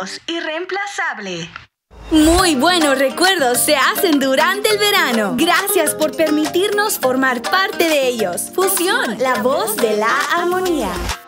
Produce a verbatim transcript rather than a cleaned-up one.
voz irreemplazable. Muy buenos recuerdos se hacen durante el verano. Gracias por permitirnos formar parte de ellos. Fusión, la voz de la armonía.